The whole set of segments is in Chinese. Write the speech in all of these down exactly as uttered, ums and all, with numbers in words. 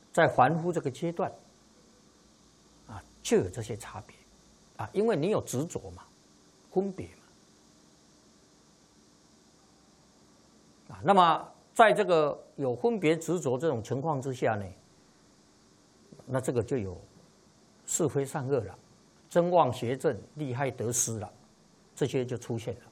在凡夫这个阶段，啊，就有这些差别，啊，因为你有执着嘛，分别嘛，啊，那么在这个有分别执着这种情况之下呢，那这个就有是非善恶了，真妄邪正，利害得失了，这些就出现了。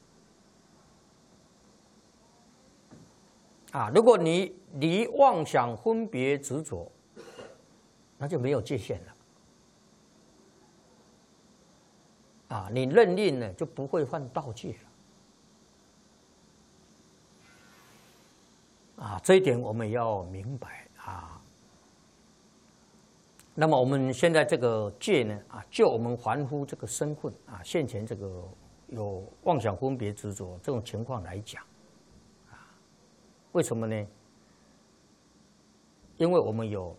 啊，如果你离妄想分别执着，那就没有界限了。啊，你认定呢，就不会犯盗戒了。啊，这一点我们也要明白啊。那么我们现在这个戒呢，啊，就我们凡夫这个身份啊，现前这个有妄想分别执着这种情况来讲，啊，为什么呢？因为我们有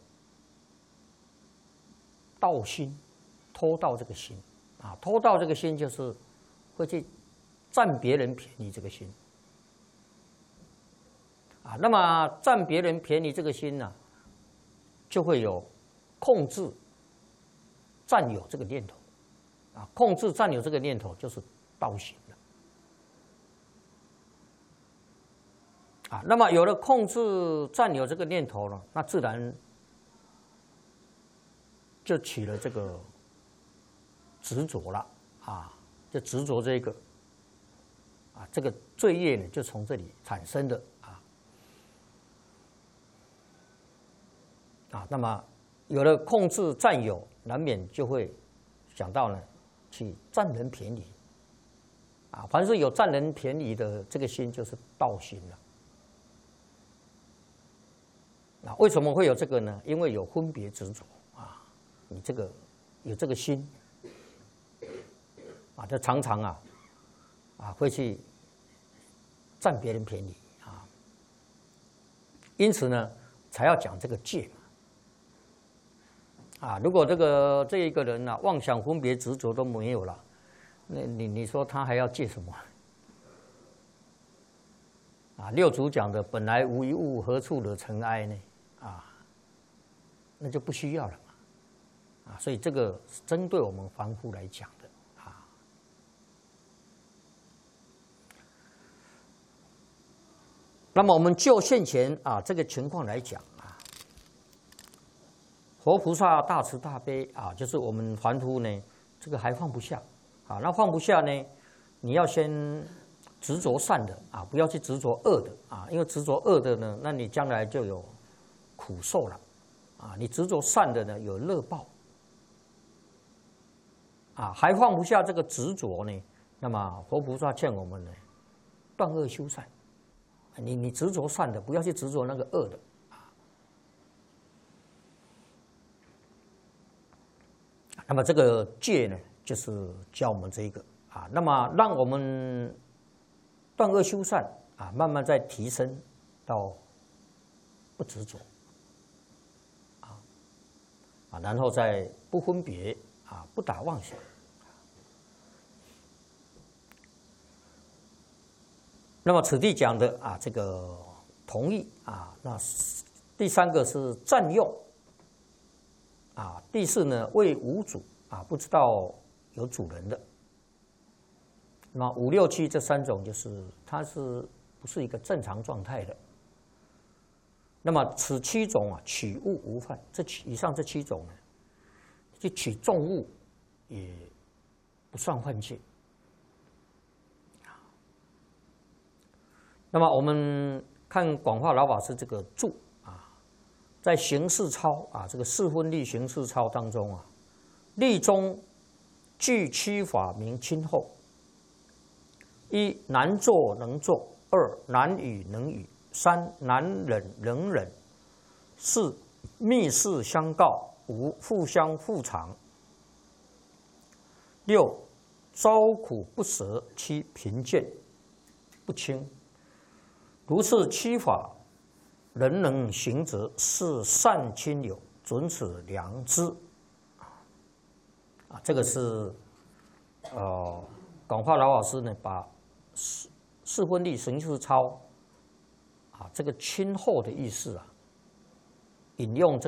盗心，偷盗这个心，啊，偷盗这个心就是会去占别人便宜这个心，啊，那么占别人便宜这个心呢，啊，就会有控制、占有这个念头，啊，控制、占有这个念头就是盗心了，啊，那么有了控制、占有这个念头了，那自然就起了这个执着了，啊，就执着这个，啊，这个罪业呢就从这里产生的，啊，啊，那么有了控制、占有，难免就会想到呢，去占人便宜，啊，凡是有占人便宜的这个心，就是盗心了。啊，为什么会有这个呢？因为有分别执着啊，你这个有这个心啊，就常常啊啊会去占别人便宜啊，因此呢，才要讲这个戒嘛。啊，如果这个这一个人啊，妄想分别执着都没有了，那你你说他还要戒什么？啊，六祖讲的本来无一物，何处惹尘埃呢？啊，那就不需要了嘛。啊，所以这个是针对我们凡夫来讲的啊。那么我们就现前啊这个情况来讲啊，佛菩萨大慈大悲啊，就是我们凡夫呢，这个还放不下啊。那放不下呢，你要先执着善的啊，不要去执着恶的啊，因为执着恶的呢，那你将来就有苦受了啊。你执着善的呢，有乐报啊，还放不下这个执着呢，那么佛菩萨劝我们呢，断恶修善。你你执着善的，不要去执着那个恶的啊。那么这个戒呢，就是教我们这一个啊，那么让我们断恶修善啊，慢慢再提升到不执着啊啊，然后再不分别啊，不打妄想。那么此地讲的啊，这个同意啊，那第三个是占用啊，第四呢为无主啊，不知道有主人的。那五六七这三种就是它是不是一个正常状态的？那么此七种啊，取物无犯，这以上这七种呢，去取重物也不算犯戒。那么我们看广化老法师这个注啊，在行事操啊这个四分律行事操当中啊，律中具七法名亲后。一难做能做，二难语能语，三难忍能忍，四密事相告，五互相互长，六遭苦不舍，七贫贱不轻。如是七法，人能行者，是善亲友，准此良知。啊，这个是呃广化老法师呢，把四四分律行事操啊这个亲厚的意思啊，引用这